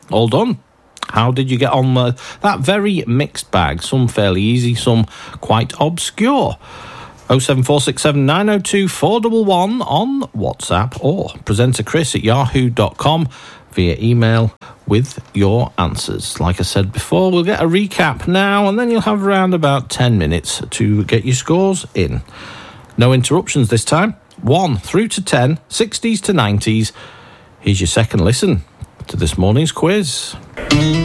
All done. How did you get on that very mixed bag? Some fairly easy, some quite obscure. 07467 902 411 on WhatsApp or presenterchris@yahoo.com via email with your answers. Like I said before, we'll get a recap now and then you'll have around about 10 minutes to get your scores in. No interruptions this time. 1 through to 10, 60s to 90s. Here's your second listen to this morning's quiz.